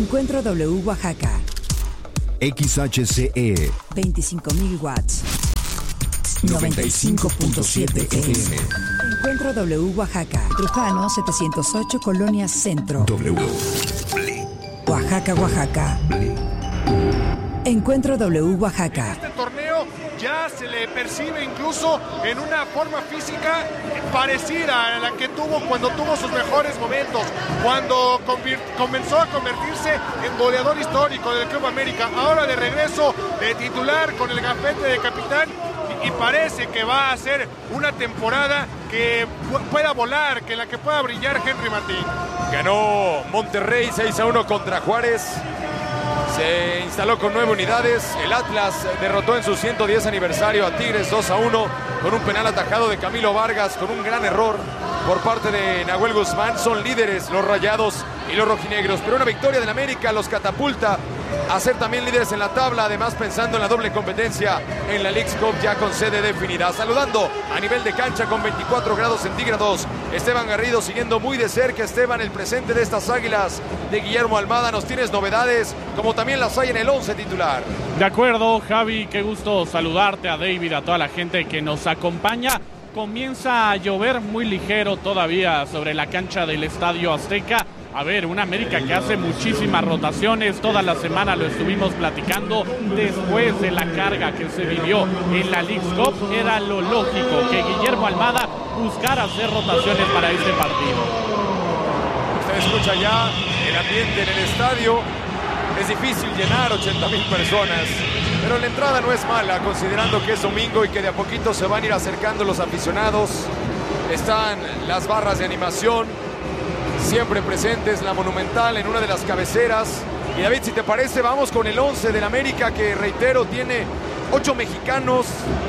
Encuentro W Oaxaca. XHCE 25,000 watts. 95.7 FM. Encuentro W Oaxaca. Trujano 708 Colonia Centro. W. Oaxaca, Oaxaca. Encuentro W Oaxaca. Este torneo ya se le percibe incluso en una forma física parecida a la que tuvo cuando tuvo sus mejores momentos, cuando comenzó a convertirse en goleador histórico del Club América, ahora de regreso de titular con el gafete de capitán, y parece que va a ser una temporada que pueda volar, que en la que pueda brillar Henry Martín. Ganó Monterrey 6-1 contra Juárez. Se instaló con 9 unidades. El Atlas derrotó en su 110 aniversario a Tigres 2-1 con un penal atajado de Camilo Vargas, con un gran error por parte de Nahuel Guzmán. Son líderes los Rayados y los rojinegros, pero una victoria del América los catapulta a ser también líderes en la tabla, además pensando en la doble competencia en la Leagues Cup ya con sede definida. Saludando a nivel de cancha con 24 grados centígrados, Esteban Garrido siguiendo muy de cerca. Esteban, el presente de estas Águilas de Guillermo Almada, nos tienes novedades, como también las hay en el 11 titular. De acuerdo, Javi, qué gusto saludarte, a David, a toda la gente que nos acompaña. Comienza a llover muy ligero todavía sobre la cancha del Estadio Azteca. A ver, una América que hace muchísimas rotaciones, toda la semana lo estuvimos platicando. Después de la carga que se vivió en la Leagues Cup, era lo lógico que Guillermo Almada buscara hacer rotaciones para este partido. Usted escucha ya el ambiente en el estadio. Es difícil llenar 80,000 personas, pero la entrada no es mala, considerando que es domingo y que de a poquito se van a ir acercando los aficionados. Están las barras de animación siempre presentes, la Monumental en una de las cabeceras. Y David, si te parece, vamos con el 11 del América, que reitero, tiene 8 mexicanos,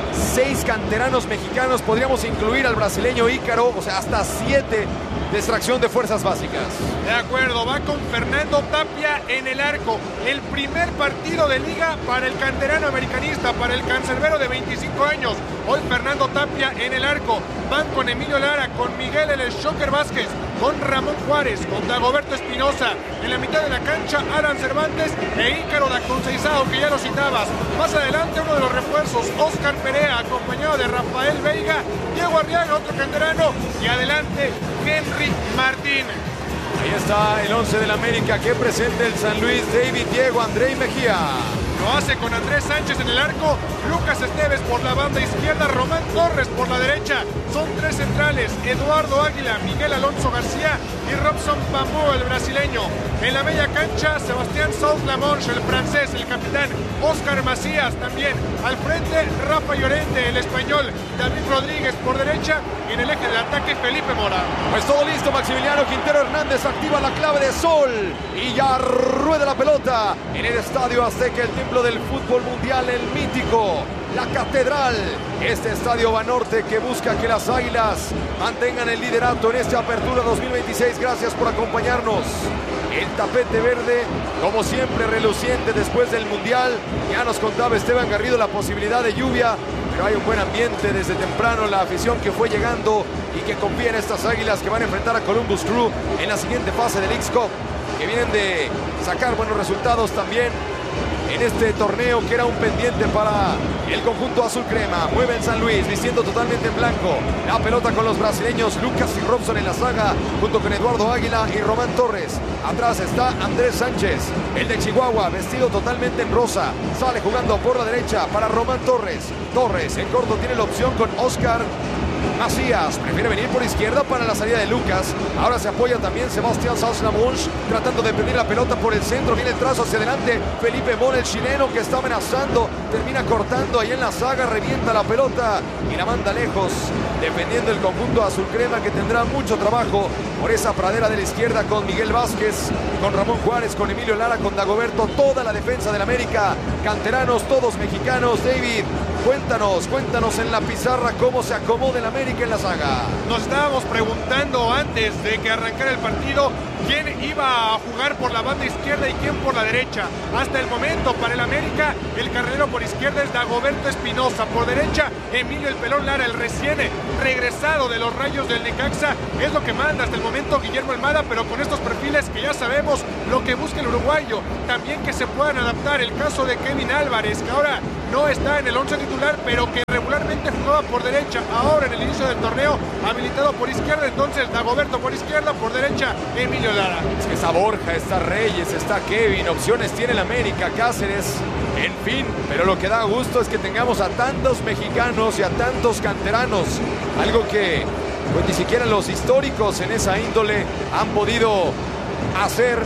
6 canteranos mexicanos, podríamos incluir al brasileño Ícaro, o sea, hasta 7 de extracción de fuerzas básicas. De acuerdo, va con Fernando Tapia en el arco. El primer partido de liga para el canterano americanista, para el cancerbero de 25 años. Hoy Fernando Tapia en el arco. Van con Emilio Lara, con Miguel El Shocker Vázquez, con Ramón Juárez, con Dagoberto Espinosa. En la mitad de la cancha, Alan Cervantes e Ícaro da Conceizao, que ya lo citabas. Más adelante, uno de los refuerzos, Oscar Perea, acompañado de Rafael Veiga, Diego Arriaga, otro canterano, y adelante, Henry Martín. Ahí está el 11 del América que presenta el San Luis. David, Diego, André y Mejía. Lo hace con Andrés Sánchez en el arco, Lucas Esteves por la banda izquierda, Román Torres por la derecha. Son 3 centrales, Eduardo Águila, Miguel Alonso García y Robson Bambú, el brasileño. En la media cancha, Sebastián Sauz-Lamonche, el francés, el capitán. Oscar Macías también. Al frente, Rafa Llorente, el español. David Rodríguez por derecha. Y en el eje del ataque, Felipe Mora. Pues todo listo, Maximiliano Quintero Hernández activa la clave de sol y ya rueda la pelota en el Estadio Azteca, el templo del fútbol mundial, el mítico, la catedral. Este estadio Banorte que busca que las Águilas mantengan el liderato en esta apertura 2026. Gracias por acompañarnos. El tapete verde, como siempre, reluciente después del Mundial. Ya nos contaba Esteban Garrido la posibilidad de lluvia, pero hay un buen ambiente desde temprano. La afición que fue llegando y que confía en estas Águilas que van a enfrentar a Columbus Crew en la siguiente fase del Leagues Cup, que vienen de sacar buenos resultados también en este torneo que era un pendiente para el conjunto azul crema. Mueve el San Luis vistiendo totalmente en blanco. La pelota con los brasileños Lucas y Robson en la saga, junto con Eduardo Águila y Román Torres. Atrás está Andrés Sánchez, el de Chihuahua, vestido totalmente en rosa. Sale jugando por la derecha para Román Torres. Torres en corto tiene la opción con Oscar Macías, prefiere venir por izquierda para la salida de Lucas. Ahora se apoya también Sebastián Sauz-Lamonche, tratando de pedir la pelota por el centro. Viene el trazo hacia adelante Felipe Mora, el chileno, que está amenazando. Termina cortando ahí en la saga, revienta la pelota y la manda lejos, defendiendo el conjunto azul crema, que tendrá mucho trabajo por esa pradera de la izquierda con Miguel Vázquez, con Ramón Juárez, con Emilio Lara, con Dagoberto. Toda la defensa del América, canteranos, todos mexicanos. David, cuéntanos en la pizarra cómo se acomoda el América en la saga. Nos estábamos preguntando antes de que arrancara el partido quién iba a jugar por la banda izquierda y quién por la derecha. Hasta el momento, para el América, el carrilero por izquierda es Dagoberto Espinosa. Por derecha, Emilio El Pelón Lara, el recién regresado de los Rayos del Necaxa. Es lo que manda hasta el momento Guillermo Almada, pero con estos perfiles que ya sabemos lo que busca el uruguayo. También que se puedan adaptar. El caso de Kevin Álvarez, que ahora no está en el 11 titular, pero que regularmente jugaba por derecha. Ahora en el inicio del torneo, habilitado por izquierda. Entonces Dagoberto por izquierda, por derecha Emilio Lara. Es que está Borja, está Reyes, está Kevin, opciones tiene el América, Cáceres, en fin, pero lo que da gusto es que tengamos a tantos mexicanos y a tantos canteranos, algo que pues ni siquiera los históricos en esa índole han podido hacer.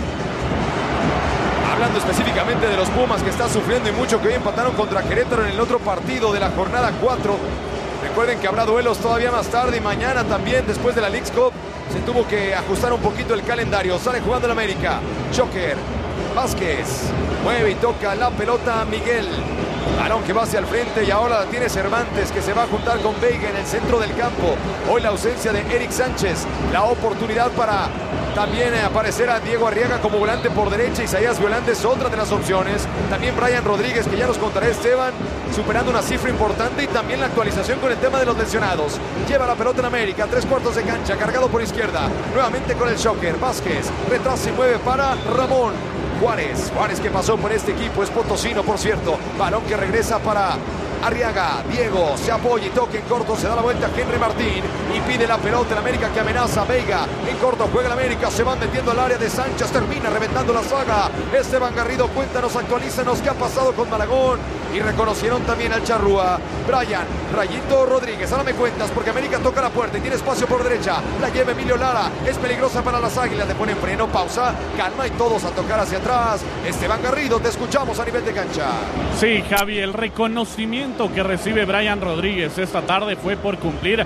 Hablando específicamente de los Pumas, que están sufriendo y mucho, que hoy empataron contra Querétaro en el otro partido de la jornada 4. Recuerden que habrá duelos todavía más tarde y mañana también, después de la Leagues Cup. Se tuvo que ajustar un poquito el calendario. Sale jugando el América. Choker. Vázquez. Mueve y toca la pelota a Miguel. Balón que va hacia el frente y ahora la tiene Cervantes, que se va a juntar con Veiga en el centro del campo. Hoy la ausencia de Eric Sánchez. La oportunidad para también aparecer a Diego Arriaga como volante por derecha. Isaías Violante es otra de las opciones. También Brian Rodríguez, que ya nos contará Esteban, superando una cifra importante, y también la actualización con el tema de los lesionados. Lleva la pelota en América, 3/4 de cancha, cargado por izquierda. Nuevamente con el Shocker. Vázquez retrasa y mueve para Ramón. Juárez que pasó por este equipo, es potosino por cierto. Balón que regresa para Arriaga. Diego se apoya y toca en corto, se da la vuelta a Henry Martín y pide la pelota en América, que amenaza. Veiga en corto, juega el América, se van metiendo al área de Sánchez, termina reventando la saga. Esteban Garrido, cuéntanos, actualízanos qué ha pasado con Malagón. Y reconocieron también al Charrúa. Brian Rayito Rodríguez, ahora me cuentas, porque América toca la puerta y tiene espacio por derecha. La lleva Emilio Lara, es peligrosa para las Águilas, le ponen freno, pausa, calma y todos a tocar hacia atrás. Esteban Garrido, te escuchamos a nivel de cancha. Sí, Javi, el reconocimiento que recibe Brian Rodríguez esta tarde fue por cumplir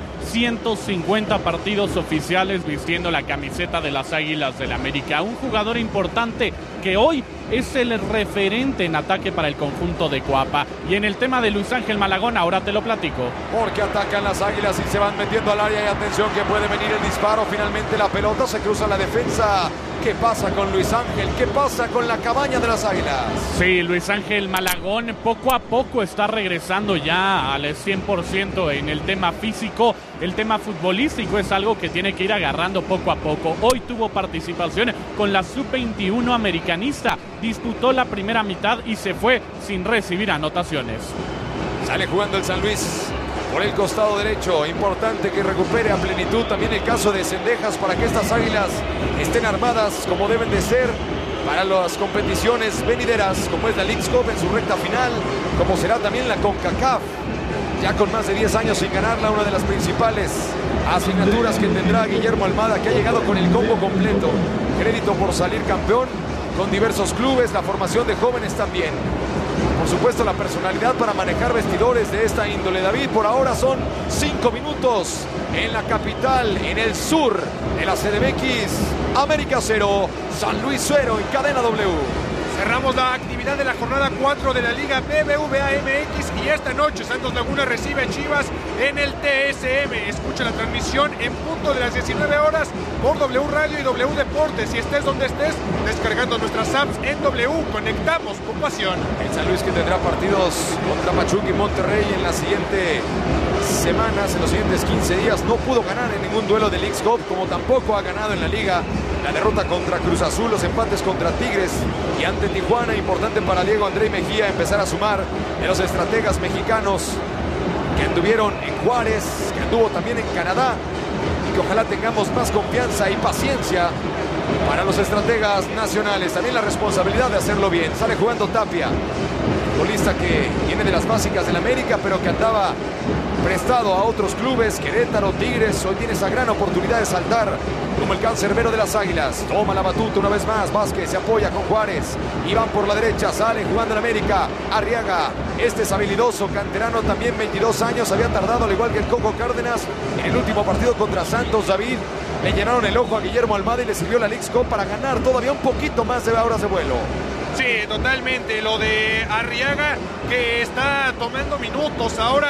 150 partidos oficiales vistiendo la camiseta de las Águilas del América. Un jugador importante que hoy es el referente en ataque para el conjunto de Coapa. Y en el tema de Luis Ángel Malagón, ahora te lo platico. Porque atacan las Águilas y se van metiendo al área, y atención que puede venir el disparo. Finalmente la pelota se cruza la defensa. ¿Qué pasa con Luis Ángel? ¿Qué pasa con la cabaña de las Águilas? Sí, Luis Ángel Malagón poco a poco está regresando ya al 100% en el tema físico. El tema futbolístico es algo que tiene que ir agarrando poco a poco. Hoy tuvo participación con la Sub-21 americanista. Disputó la primera mitad y se fue sin recibir anotaciones. Sale jugando el San Luis por el costado derecho. Importante que recupere a plenitud también el caso de Cendejas, para que estas Águilas estén armadas como deben de ser para las competiciones venideras, como es la Leagues Cup en su recta final, como será también la CONCACAF, ya con más de 10 años sin ganarla, una de las principales asignaturas que tendrá Guillermo Almada, que ha llegado con el combo completo. Crédito por salir campeón con diversos clubes, la formación de jóvenes también. Por supuesto, la personalidad para manejar vestidores de esta índole. David, por ahora son 5 minutos en la capital, en el sur de la CDMX. América 0, San Luis 0 en cadena W. Cerramos la actividad de la jornada 4 de la Liga BBVA MX y esta noche Santos Laguna recibe a Chivas en el TSM. Escucha la transmisión en punto de las 19 horas por W Radio y W Deportes. Si estés donde estés, descargando nuestras apps en W, conectamos con pasión. El San Luis, que tendrá partidos contra Pachuca y Monterrey en las siguientes semanas, en los siguientes 15 días. No pudo ganar en ningún duelo de Leagues Cup, como tampoco ha ganado en la Liga. La derrota contra Cruz Azul, los empates contra Tigres y ante Tijuana. Importante para Diego André Mejía empezar a sumar de los estrategas mexicanos que anduvieron en Juárez, que anduvo también en Canadá, y que ojalá tengamos más confianza y paciencia para los estrategas nacionales. También la responsabilidad de hacerlo bien. Sale jugando Tapia, futbolista que viene de las básicas del América, pero que andaba prestado a otros clubes, Querétaro, Tigres. Hoy tiene esa gran oportunidad de saltar como el cancerbero de las Águilas. Toma la batuta una vez más, Vázquez se apoya con Juárez y van por la derecha, sale jugando en América, Arriaga. Este es habilidoso, canterano, también 22 años, había tardado al igual que el Coco Cárdenas en el último partido contra Santos. David, le llenaron el ojo a Guillermo Almada y le sirvió la Leagues Cup para ganar todavía un poquito más de horas de vuelo. Sí, totalmente. Lo de Arriaga, que está tomando minutos ahora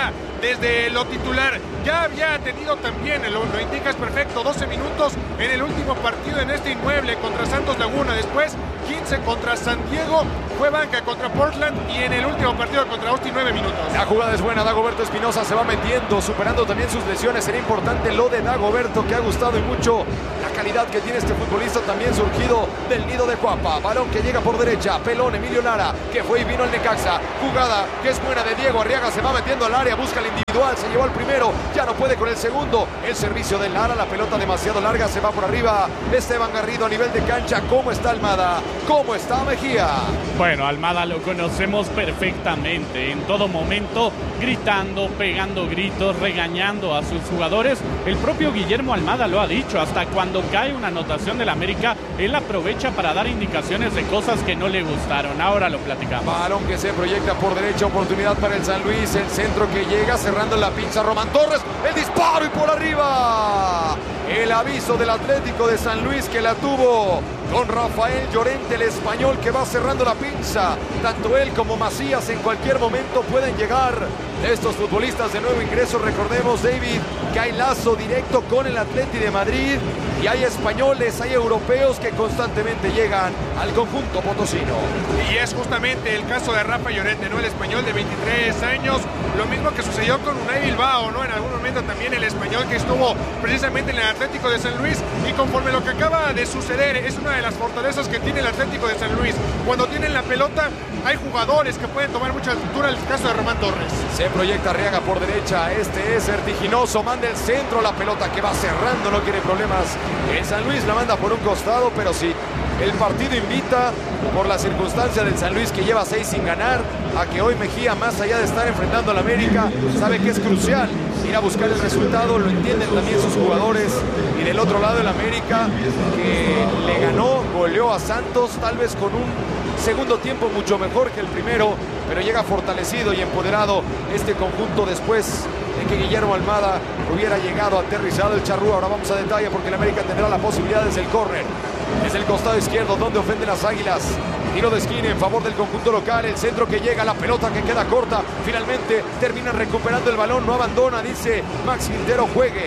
desde lo titular. Ya había tenido también, lo indicas perfecto, 12 minutos en el último partido en este inmueble contra Santos Laguna. Después 15 contra San Diego, fue banca contra Portland y en el último partido contra Austin 9 minutos. La jugada es buena, Dagoberto Espinosa se va metiendo, superando también sus lesiones. Será importante lo de Dagoberto, que ha gustado y mucho la calidad que tiene este futbolista, también surgido del nido de Cuapa. Balón que llega por derecha, pelón Emilio Lara, que fue y vino al Necaxa. Jugada que es buena de Diego Arriaga, se va metiendo al área, busca el individual, se llevó al primero, ya no puede con el segundo. El servicio de Lara, la pelota demasiado larga, se va por arriba. Esteban Garrido a nivel de cancha. ¿Cómo está Almada? ¿Cómo está Mejía? Bueno, Almada lo conocemos perfectamente, en todo momento gritando, pegando gritos, regañando a sus jugadores. El propio Guillermo Almada lo ha dicho, hasta cuando cae una anotación del América, él aprovecha para dar indicaciones de cosas que no le gustaron. Ahora lo platicamos. Balón que se proyecta por derecha, oportunidad para el San Luis, el centro que llega, cerrando la pinza Román Torres, el disparo y por arriba. El aviso del Atlético de San Luis, que la tuvo con Rafael Llorente, el español, que va cerrando la pinza. Tanto él como Macías en cualquier momento pueden llegar. Estos futbolistas de nuevo ingreso, recordemos, David, que hay lazo directo con el Atleti de Madrid y hay españoles, hay europeos que constantemente llegan al conjunto potosino. Y es justamente el caso de Rafa Llorente, ¿no? El español de 23 años, lo mismo que sucedió con Unai Bilbao, ¿no? En algún momento también el español que estuvo precisamente en el Atlético de San Luis, y conforme lo que acaba de suceder, es una de las fortalezas que tiene el Atlético de San Luis. Cuando tienen la pelota, hay jugadores que pueden tomar mucha altura, el caso de Román Torres. Se proyecta Arriaga por derecha, este es vertiginoso, manda el centro, la pelota que va cerrando, no quiere problemas. El San Luis la manda por un costado, pero sí, el partido invita, por la circunstancia del San Luis, que lleva 6 sin ganar, a que hoy Mejía, más allá de estar enfrentando al América, sabe que es crucial ir a buscar el resultado, lo entienden también sus jugadores. Y del otro lado el América, que le ganó, goleó a Santos, tal vez con un segundo tiempo mucho mejor que el primero, pero llega fortalecido y empoderado este conjunto después de que Guillermo Almada hubiera llegado aterrizado el charrúa. Ahora vamos a detalle, porque el América tendrá la posibilidad desde el córner, desde el costado izquierdo, donde ofenden las Águilas. Tiro de esquina en favor del conjunto local, el centro que llega, la pelota que queda corta, finalmente terminan recuperando el balón, no abandona, dice Max Quintero, juegue.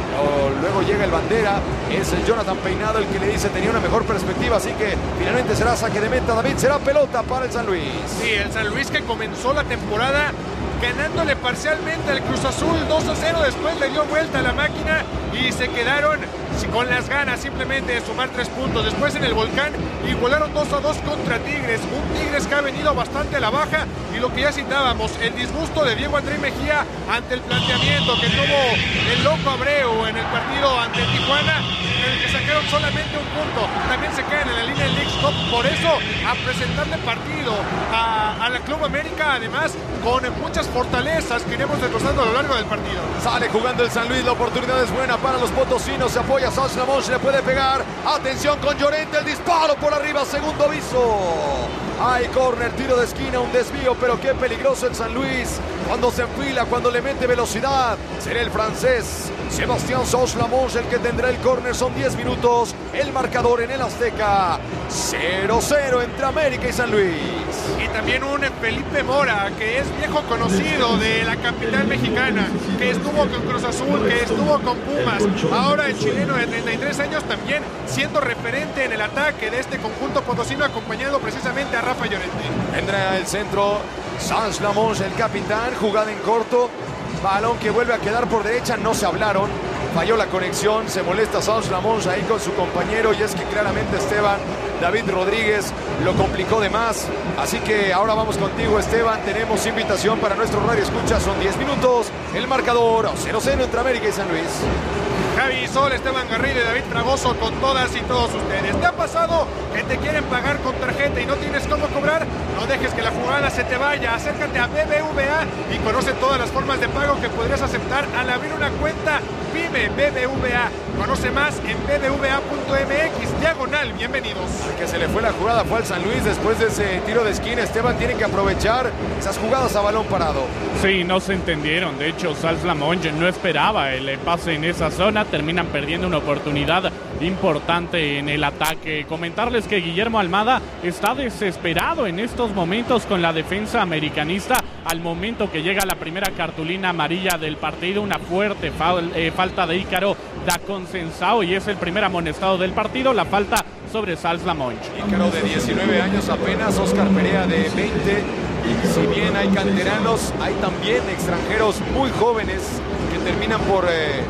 Luego llega el bandera, es el Jonathan Peinado el que le dice tenía una mejor perspectiva, así que finalmente será saque de meta, David, será pelota para el San Luis. Sí, el San Luis, que comenzó la temporada ganándole parcialmente al Cruz Azul 2-0, después le dio vuelta a la máquina y se quedaron con las ganas simplemente de sumar 3 puntos. Después en el Volcán igualaron 2-2 contra Tigres, un Tigres que ha venido bastante a la baja, y lo que ya citábamos, el disgusto de Diego André Mejía ante el planteamiento que tuvo el Loco Abreu en el partido ante Tijuana, en el que sacaron solamente un punto. También se quedan en la línea del Leagues Cup, por eso a presentarle partido a la Club América, además con muchas fortalezas que iremos desglosando a lo largo del partido. Sale jugando el San Luis, la oportunidad es buena para los potosinos, se apoya Sanz Lamont, le puede pegar, atención con Llorente, el disparo por arriba, segundo aviso. Hay córner, tiro de esquina, un desvío, pero qué peligroso el San Luis cuando se enfila, cuando le mete velocidad. Será el francés Sebastián Sanz Lamont el que tendrá el córner. Son 10 minutos, el marcador en el Azteca, 0-0 entre América y San Luis. Y también un Felipe Mora, que es viejo conocido de la capital mexicana, que estuvo con Cruz Azul, que estuvo con Pumas. Ahora el chileno de 33 años también siendo referente en el ataque de este conjunto potosino, acompañado precisamente a Rafa Llorente. Vendrá el centro Sanz Lamont, el capitán, jugada en corto, balón que vuelve a quedar por derecha, no se hablaron, falló la conexión, se molesta Sanz Lamont ahí con su compañero, y es que claramente Esteban David Rodríguez lo complicó de más. Así que ahora vamos contigo, Esteban, tenemos invitación para nuestro radio escucha, son 10 minutos, el marcador 0-0 entre América y San Luis. Javi Sol, Esteban Garrido y David Fragoso con todas y todos ustedes. ¿Te ha pasado que te quieren pagar con tarjeta y no tienes cómo cobrar? No dejes que la jugada se te vaya. Acércate a BBVA y conoce todas las formas de pago que podrías aceptar al abrir una cuenta PYME BBVA. Conoce más en bbva.mx/. Bienvenidos. Al que se le fue la jugada fue al San Luis después de ese tiro de esquina. Esteban tiene que aprovechar esas jugadas a balón parado. Sí, no se entendieron. De hecho, Sanz Lamont no esperaba el pase en esa zona. Terminan perdiendo una oportunidad importante en el ataque. Comentarles que Guillermo Almada está desesperado en estos momentos con la defensa americanista. Al momento que llega la primera cartulina amarilla del partido, una fuerte falta de Ícaro da Consensao y es el primer amonestado del partido. La falta sobre Sals Lamonch. Ícaro de 19 años apenas, Oscar Perea de 20. Y si bien hay canteranos, hay también extranjeros muy jóvenes que terminan por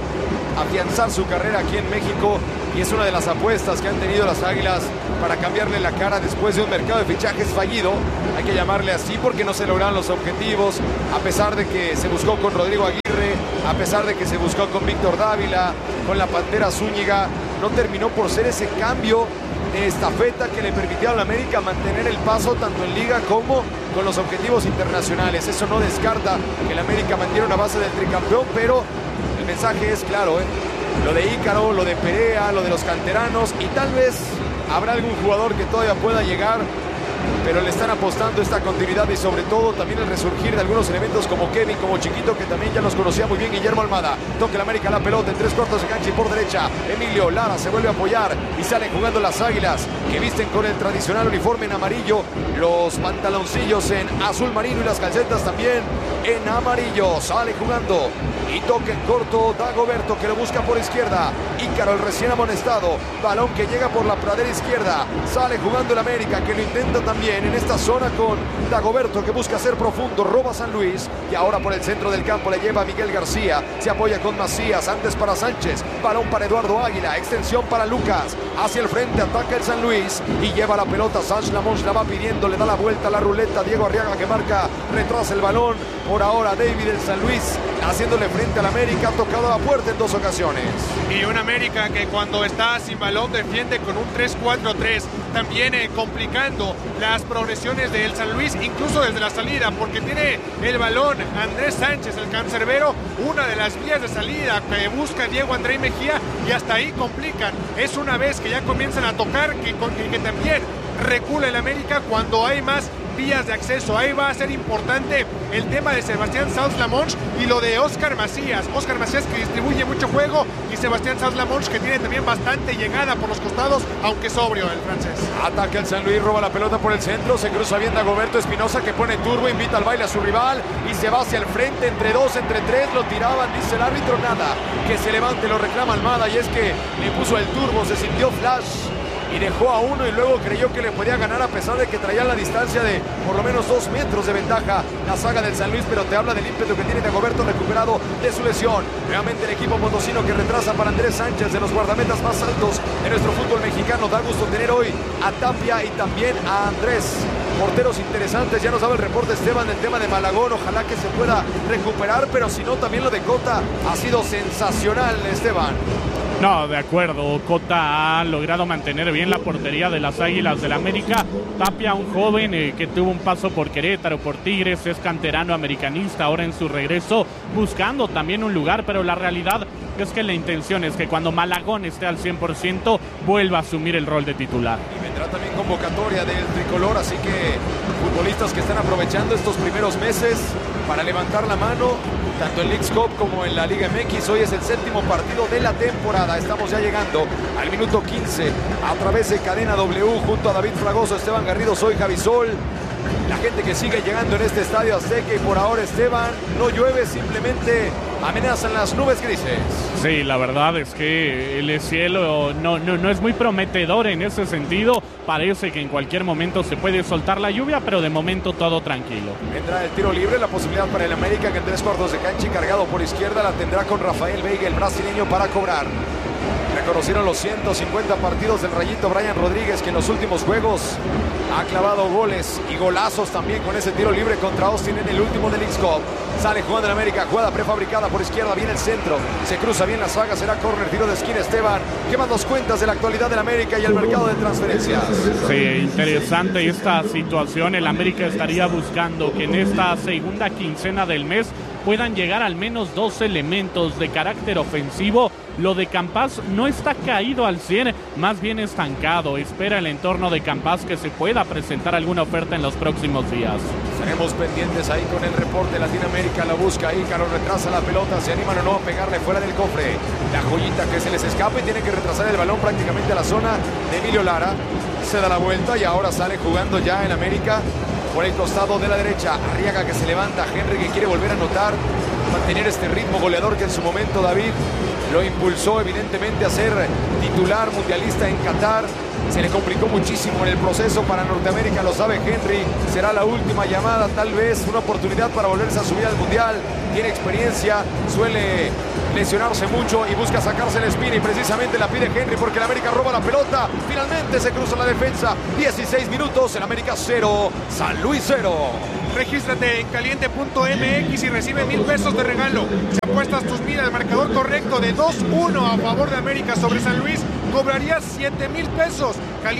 afianzar su carrera aquí en México, y es una de las apuestas que han tenido las Águilas para cambiarle la cara después de un mercado de fichajes fallido. Hay que llamarle así porque no se lograron los objetivos, a pesar de que se buscó con Rodrigo Aguirre, a pesar de que se buscó con Víctor Dávila, con la Pantera Zúñiga, no terminó por ser ese cambio de estafeta que le permitió a la América mantener el paso tanto en Liga como con los objetivos internacionales. Eso no descarta que la América mantiene una base del tricampeón, pero el mensaje es claro, lo de Ícaro, lo de Perea, lo de los canteranos, y tal vez habrá algún jugador que todavía pueda llegar, pero le están apostando esta continuidad y sobre todo también el resurgir de algunos elementos como Kevin, como Chiquito, que también ya los conocía muy bien Guillermo Almada. Toca el América la pelota en 3/4 de cancha y por derecha Emilio Lara se vuelve a apoyar y salen jugando las Águilas, que visten con el tradicional uniforme en amarillo, los pantaloncillos en azul marino y las calcetas también en amarillo. Sale jugando y toca en corto Dagoberto, que lo busca por izquierda. Ícaro, el recién amonestado, balón que llega por la pradera izquierda. Sale jugando el América, que lo intenta también en esta zona con Dagoberto, que busca ser profundo, roba San Luis y ahora por el centro del campo le lleva a Miguel García, se apoya con Macías, antes para Sánchez, balón para Eduardo Águila, extensión para Lucas, hacia el frente ataca el San Luis y lleva la pelota. Sals Lamonch la va pidiendo, le da la vuelta a la ruleta, Diego Arriaga que marca, retrasa el balón, por ahora David del San Luis haciéndole frente al América, ha tocado la puerta en 2 ocasiones. Y un América que cuando está sin balón defiende con un 3-4-3, también complicando las progresiones del San Luis, incluso desde la salida, porque tiene el balón Andrés Sánchez, el cancerbero, una de las vías de salida que busca Diego André Mejía, y hasta ahí complican. Es una vez que ya comienzan a tocar que también recula el América cuando hay más vías de acceso. Ahí va a ser importante el tema de Sebastián Sals Lamonch y lo de Oscar Macías. Oscar Macías, que distribuye mucho juego, y Sebastián Sals Lamonch, que tiene también bastante llegada por los costados, aunque sobrio el francés. Ataca el San Luis, roba la pelota por el centro, se cruza bien Dagoberto Espinosa, que pone turbo, invita al baile a su rival y se va hacia el frente, entre 2, entre 3, lo tiraban, dice el árbitro, nada, que se levante, lo reclama Almada, y es que le puso el turbo, se sintió flash y dejó a uno y luego creyó que le podía ganar, a pesar de que traía la distancia de por lo menos 2 metros de ventaja la saga del San Luis, pero te habla del ímpetu que tiene Dagoberto recuperado de su lesión. Nuevamente el equipo potosino que retrasa para Andrés Sánchez, de los guardametas más altos de nuestro fútbol mexicano. Da gusto tener hoy a Tapia y también a Andrés. Porteros interesantes, ya nos daba el reporte Esteban del tema de Malagón, ojalá que se pueda recuperar, pero si no, también lo de Cota ha sido sensacional, Esteban. No, de acuerdo, Cota ha logrado mantener bien la portería de las Águilas del América. Tapia, un joven que tuvo un paso por Querétaro, por Tigres, es canterano americanista, ahora en su regreso, buscando también un lugar, pero la realidad es que la intención es que cuando Malagón esté al 100% vuelva a asumir el rol de titular. Y vendrá también convocatoria del tricolor, así que futbolistas que están aprovechando estos primeros meses para levantar la mano, tanto en Leagues Cup como en la Liga MX. Hoy es el 7º partido de la temporada. Estamos ya llegando al minuto 15 a través de Cadena W, junto a David Fragoso, Esteban Garrido, soy Javi Sol. La gente que sigue llegando en este estadio Azteca, y por ahora, Esteban, no llueve, simplemente amenazan las nubes grises. Sí, la verdad es que el cielo no es muy prometedor en ese sentido. Parece que en cualquier momento se puede soltar la lluvia, pero de momento todo tranquilo. Vendrá el tiro libre, la posibilidad para el América, que en 3/4 de cancha y cargado por izquierda la tendrá con Rafael Veiga, el brasileño, para cobrar. Reconocieron los 150 partidos del Rayito Brian Rodríguez, que en los últimos juegos ha clavado goles y golazos también con ese tiro libre contra Austin en el último del Leagues Cup. Sale jugando en América, jugada prefabricada por izquierda, viene el centro, se cruza bien la saga, será córner, tiro de esquina. Esteban, ¿qué más nos cuentas de la actualidad del América y el mercado de transferencias? Sí, interesante esta situación. El América estaría buscando que en esta segunda quincena del mes puedan llegar al menos 2 elementos de carácter ofensivo. Lo de Campaz no está caído al 100, más bien estancado. Espera el entorno de Campaz que se pueda presentar alguna oferta en los próximos días. Estaremos pendientes ahí con el reporte. Latinoamérica la busca, Ícaro retrasa la pelota, se animan o no a pegarle fuera del cofre. La joyita que se les escapa y tiene que retrasar el balón prácticamente a la zona de Emilio Lara. Se da la vuelta y ahora sale jugando ya en América por el costado de la derecha. Arriaga que se levanta, Henry que quiere volver a anotar, mantener este ritmo goleador que en su momento David lo impulsó evidentemente a ser titular mundialista en Qatar. Se le complicó muchísimo en el proceso para Norteamérica, lo sabe Henry. Será la última llamada, tal vez una oportunidad para volverse a subir al mundial. Tiene experiencia, suele lesionarse mucho y busca sacarse la espina y precisamente la pide Henry porque el América roba la pelota. Finalmente se cruza la defensa. 16 minutos, el América 0, San Luis 0. Regístrate en caliente.mx y recibe 1,000 pesos de regalo. Si apuestas tus miras al marcador correcto de 2-1 a favor de América sobre San Luis, cobrarías 7,000 pesos.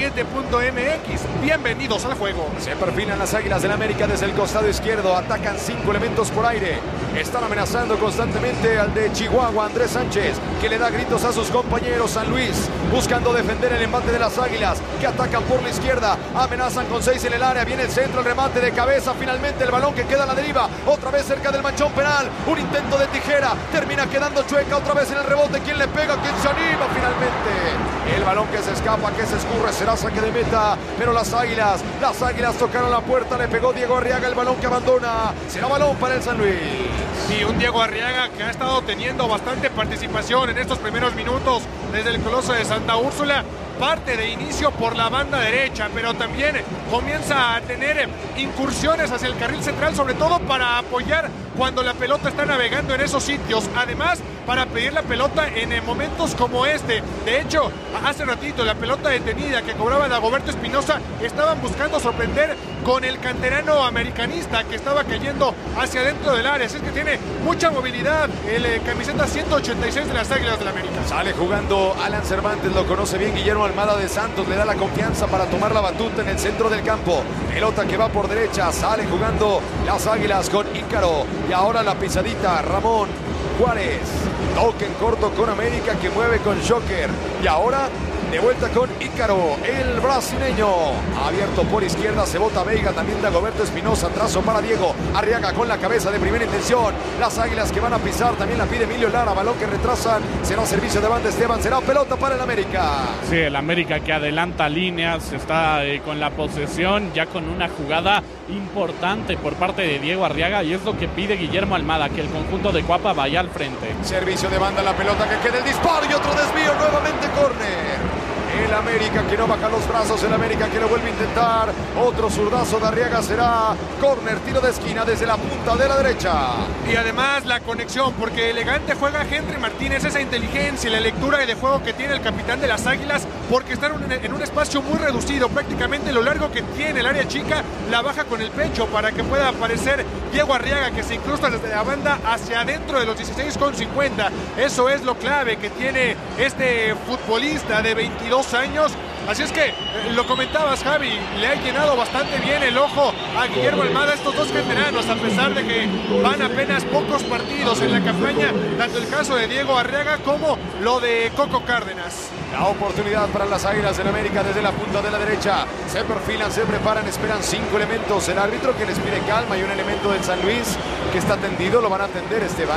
Caliente.mx, bienvenidos al juego. Se perfilan las Águilas del América desde el costado izquierdo. Atacan 5 elementos por aire. Están amenazando constantemente al de Chihuahua, Andrés Sánchez, que le da gritos a sus compañeros. San Luis buscando defender el embate de las Águilas, que atacan por la izquierda. Amenazan con 6 en el área. Viene el centro, el remate de cabeza. Finalmente el balón que queda a la deriva. Otra vez cerca del manchón penal. Un intento de tijera. Termina quedando chueca otra vez en el rebote. ¿Quién le pega? ¿Quién se anima finalmente? El balón que se escapa, que se escurre, será saque de meta. Pero las Águilas tocaron la puerta. Le pegó Diego Arriaga, el balón que abandona. Será balón para el San Luis. Sí, un Diego Arriaga que ha estado teniendo bastante participación en estos primeros minutos desde el Coloso de Santa Úrsula. Parte de inicio por la banda derecha, pero también comienza a tener incursiones hacia el carril central, sobre todo para apoyar cuando la pelota está navegando en esos sitios. Además, para pedir la pelota en momentos como este. De hecho, hace ratito la pelota detenida que cobraba Dagoberto Espinosa, estaban buscando sorprender con el canterano americanista que estaba cayendo hacia adentro del área. Así es que tiene mucha movilidad el camiseta 186 de las Águilas del América. Sale jugando Alan Cervantes, lo conoce bien Guillermo Almada de Santos, le da la confianza para tomar la batuta en el centro del campo. Pelota que va por derecha, sale jugando las Águilas con Ícaro. Y ahora la pisadita, Ramón Juárez. Toque en corto con América que mueve con Joker. Y ahora de vuelta con Ícaro, el brasileño. Abierto por izquierda, se bota Veiga, también Dagoberto Espinosa. Trazo para Diego Arriaga con la cabeza de primera intención. Las Águilas que van a pisar, también la pide Emilio Lara. Balón que retrasan, será servicio de Van de Esteban, será pelota para el América. Sí, el América que adelanta líneas, está con la posesión, ya con una jugada importante por parte de Diego Arriaga, y es lo que pide Guillermo Almada, que el conjunto de Cuapa vaya al frente. Servicio de banda, la pelota que queda, el disparo y otro desvío, nuevamente córner. El América que no baja los brazos, el América que lo vuelve a intentar. Otro zurdazo de Arriaga, será córner, tiro de esquina desde la punta de la derecha. Y además la conexión, porque elegante juega Henry Martínez, esa inteligencia y la lectura de juego que tiene el capitán de las Águilas, porque está en un espacio muy reducido, prácticamente lo largo que tiene el área chica, la baja con el pecho para que pueda aparecer Diego Arriaga, que se incrusta desde la banda hacia adentro de los 16,50. Eso es lo clave que tiene este futbolista de 22 años. Así es que, lo comentabas, Javi, le ha llenado bastante bien el ojo a Guillermo Almada estos dos canteranos, a pesar de que van apenas pocos partidos en la campaña, tanto el caso de Diego Arriaga como lo de Coco Cárdenas. La oportunidad para las Águilas del América desde la punta de la derecha. Se perfilan, se preparan, esperan 5 elementos. El árbitro que les pide calma y un elemento del San Luis que está tendido, lo van a atender, Esteban.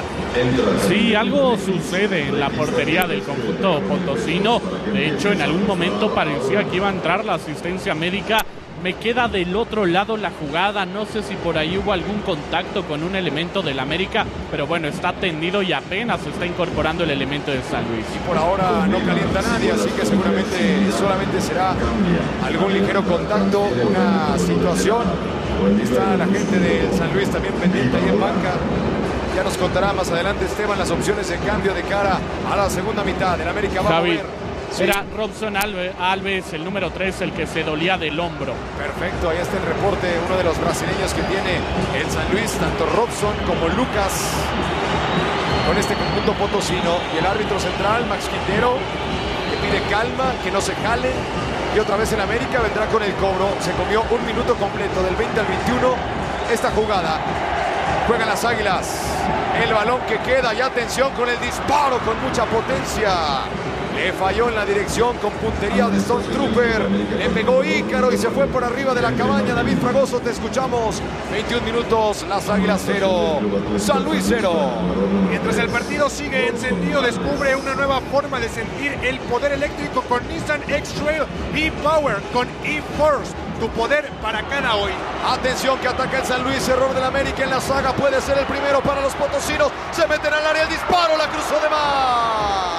Sí, algo sucede en la portería del conjunto potosino. De hecho, en algún momento parecía que iba a entrar la asistencia médica. Me queda del otro lado la jugada, no sé si por ahí hubo algún contacto con un elemento del América, pero bueno, está tendido y apenas se está incorporando el elemento de San Luis. Y por ahora no calienta nadie, así que seguramente solamente será algún ligero contacto, una situación. Está la gente del San Luis también pendiente ahí en banca. Ya nos contará más adelante Esteban las opciones de cambio de cara a la segunda mitad. El América va Javi, a mover. Sí. Era Robson Alves, el número 3, el que se dolía del hombro. Perfecto, ahí está el reporte, uno de los brasileños que tiene el San Luis, tanto Robson como Lucas, con este conjunto potosino. Y el árbitro central, Max Quintero, que pide calma, que no se jale. Y otra vez el América vendrá con el cobro. Se comió un minuto completo del 20 al 21 esta jugada. Juegan las Águilas. El balón que queda y atención con el disparo con mucha potencia. Le falló en la dirección con puntería de Stone Trooper. Le pegó Ícaro y se fue por arriba de la cabaña. David Fragoso, te escuchamos. 21 minutos, las Águilas 0, San Luis 0. Mientras el partido sigue encendido, descubre una nueva forma de sentir el poder eléctrico con Nissan X-Trail e-Power con e-Force. Tu poder para cada hoy. Atención que ataca el San Luis, error del América en la saga, puede ser el primero para los potosinos. Se meten al área, el disparo, la cruzó de más.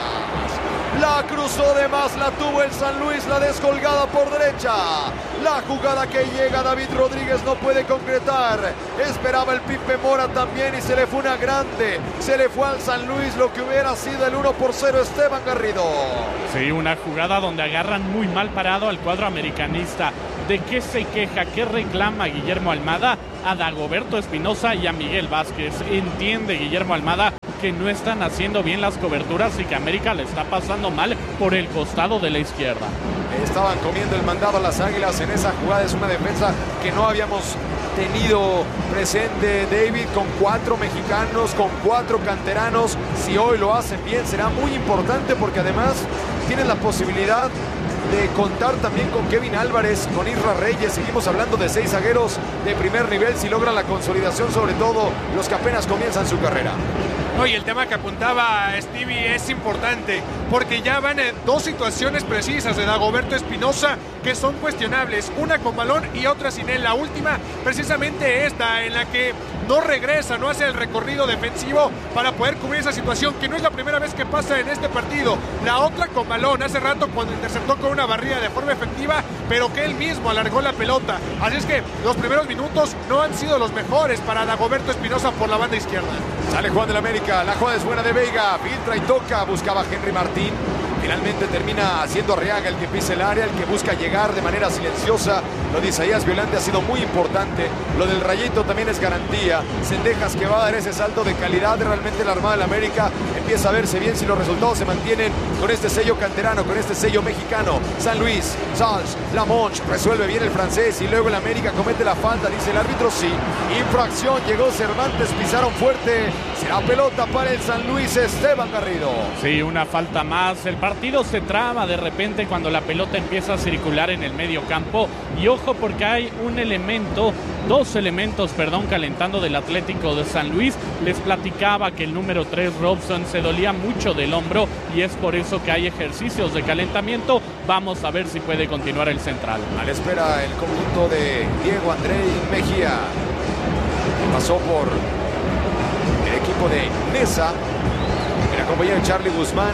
La cruzó de más, la tuvo el San Luis, la descolgada por derecha. La jugada que llega, David Rodríguez no puede concretar. Esperaba el Pipe Mora también y se le fue una grande. Se le fue al San Luis lo que hubiera sido el 1-0 Esteban Garrido. Sí, una jugada donde agarran muy mal parado al cuadro americanista. ¿De qué se queja? ¿Qué reclama Guillermo Almada? A Dagoberto Espinosa y a Miguel Vázquez. Entiende Guillermo Almada que no están haciendo bien las coberturas y que América le está pasando mal por el costado de la izquierda. Estaban comiendo el mandado a las Águilas en esa jugada. Es una defensa que no habíamos tenido presente, David, con 4 mexicanos, con 4 canteranos. Si hoy lo hacen bien será muy importante porque además tienen la posibilidad de contar también con Kevin Álvarez, con Isra Reyes. Seguimos hablando de 6 zagueros de primer nivel si logran la consolidación, sobre todo los que apenas comienzan su carrera. No, y el tema que apuntaba Stevie es importante porque ya van en 2 situaciones precisas de Dagoberto Espinosa que son cuestionables, una con balón y otra sin él. La última, precisamente esta, en la que no regresa, no hace el recorrido defensivo para poder cubrir esa situación, que no es la primera vez que pasa en este partido. La otra con balón, hace rato cuando interceptó con una barrida de forma efectiva, pero que él mismo alargó la pelota. Así es que los primeros minutos no han sido los mejores para Dagoberto Espinosa por la banda izquierda. Sale Juan del América, la jugada es buena de Veiga, filtra y toca, buscaba Henry Martín. Finalmente termina siendo Arriaga el que pisa el área, el que busca llegar de manera silenciosa. Lo de Isaías Violante ha sido muy importante. Lo del Rayito también es garantía. Cendejas que va a dar ese salto de calidad. Realmente la Armada del América empieza a verse bien si los resultados se mantienen con este sello canterano, con este sello mexicano. San Luis, Sals, Lamonch, resuelve bien el francés y luego el América comete la falta, dice el árbitro, sí. Infracción, llegó Cervantes, pisaron fuerte. Será pelota para el San Luis, Esteban Garrido. Sí, una falta más. El partido se traba de repente cuando la pelota empieza a circular en el medio campo. Y ojo porque hay dos elementos, calentando del Atlético de San Luis. Les platicaba que el número 3, Robson, se dolía mucho del hombro y es por eso que hay ejercicios de calentamiento. Vamos a ver si puede continuar el central. A la espera el conjunto de Diego Andrei Mejía. Pasó por el equipo de Nesa, en la compañía de Charlie Guzmán.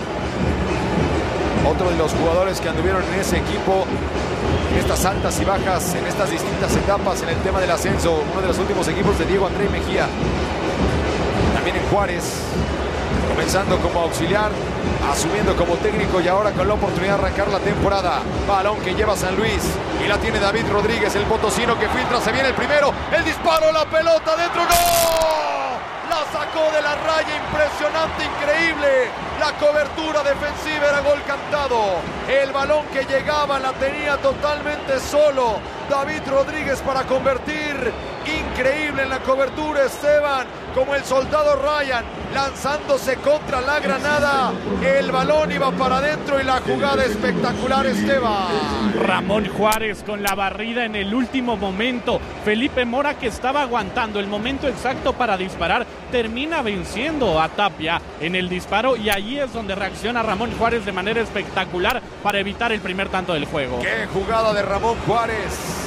Otro de los jugadores que anduvieron en ese equipo, en estas altas y bajas, en estas distintas etapas en el tema del ascenso. Uno de los últimos equipos de Diego Andrei Mejía. También en Juárez, comenzando como auxiliar, asumiendo como técnico y ahora con la oportunidad de arrancar la temporada. Balón que lleva San Luis y la tiene David Rodríguez, el potosino que filtra, se viene el primero, el disparo, la pelota dentro, ¡gol! La sacó de la raya, impresionante, increíble. La cobertura defensiva era gol cantado. El balón que llegaba la tenía totalmente solo David Rodríguez para convertir. Increíble en la cobertura, Esteban, como el soldado Ryan, lanzándose contra la granada. El balón iba para adentro y la jugada espectacular, Esteban. Ramón Juárez con la barrida en el último momento. Felipe Mora, que estaba aguantando el momento exacto para disparar, termina venciendo a Tapia en el disparo y allí es donde reacciona Ramón Juárez de manera espectacular para evitar el primer tanto del juego. ¡Qué jugada de Ramón Juárez!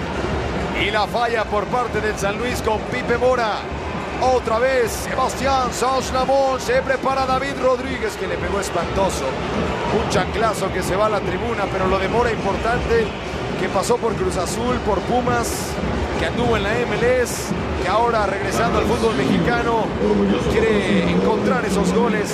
Y la falla por parte del San Luis con Pipe Mora. Otra vez Sebastián Sanz-Lamont, se prepara David Rodríguez, que le pegó espantoso. Un chanclazo que se va a la tribuna, pero lo de Mora importante, que pasó por Cruz Azul, por Pumas, que anduvo en la MLS, que ahora regresando al fútbol mexicano quiere encontrar esos goles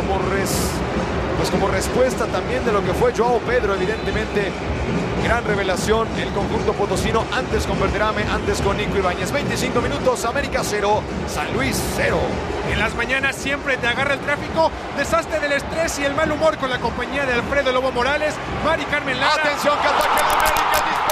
como respuesta también de lo que fue Joao Pedro, evidentemente. Gran revelación el conjunto potosino, antes con Verderame, antes con Nico Ibáñez. 25 minutos, América 0, San Luis 0. En las mañanas siempre te agarra el tráfico, deshazte del estrés y el mal humor con la compañía de Alfredo Lobo Morales, Mari Carmen Lara. Atención que ataca el América,